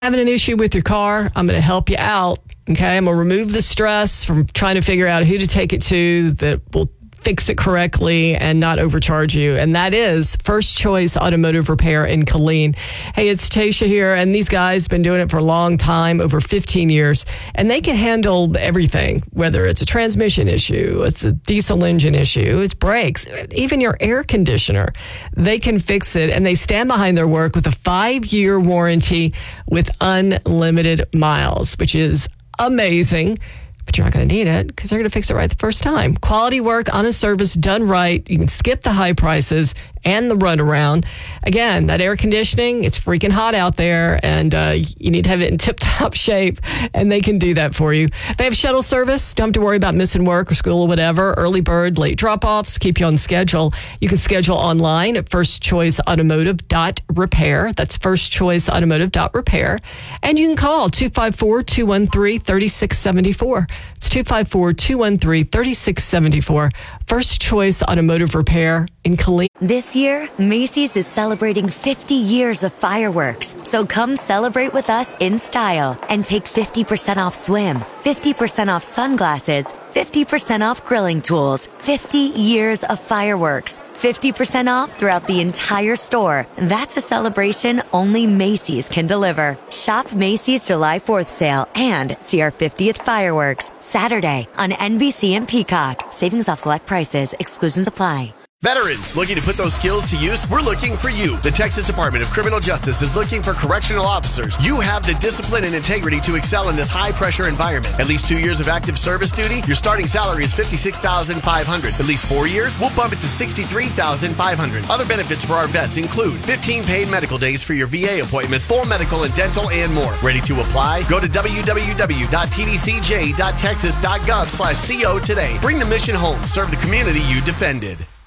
Having an issue with your car, I'm going to help you out. Okay, I'm going to remove the stress from trying to figure out who to take it to that will fix it correctly and not overcharge you. And that is First Choice Automotive Repair in Killeen. Hey, it's Tasha here, and these guys have been doing it for a long time, over 15 years, and they can handle everything, whether it's a transmission issue, it's a diesel engine issue, it's brakes, even your air conditioner. They can fix it, and they stand behind their work with a 5-year warranty with unlimited miles, which is amazing. But you're not going to need it because they're going to fix it right the first time. Quality work, honest service, done right. You can skip the high prices and the runaround. Again, that air conditioning, it's freaking hot out there, and you need to have it in tip-top shape, and they can do that for you. They have shuttle service. Don't have to worry about missing work or school or whatever. Early bird, late drop-offs, keep you on schedule. You can schedule online at firstchoiceautomotive.repair. That's firstchoiceautomotive.repair. And you can call 254-213-3674. It's 254-213-3674. First Choice Automotive Repair in Killeen. This year, Macy's is celebrating 50 years of fireworks. So come celebrate with us in style and take 50% off swim, 50% off sunglasses, 50% off grilling tools, 50 years of fireworks. 50% off throughout the entire store. That's a celebration only Macy's can deliver. Shop Macy's July 4th sale and see our 50th fireworks Saturday on NBC and Peacock. Savings off select prices. Exclusions apply. Veterans looking to put those skills to use? We're looking for you. The Texas Department of Criminal Justice is looking for correctional officers. You have the discipline and integrity to excel in this high-pressure environment. At least 2 years of active service duty, your starting salary is $56,500. At least 4 years, we'll bump it to $63,500. Other benefits for our vets include 15 paid medical days for your VA appointments, full medical and dental, and more. Ready to apply? Go to www.tdcj.texas.gov/co today. Bring the mission home. Serve the community you defended.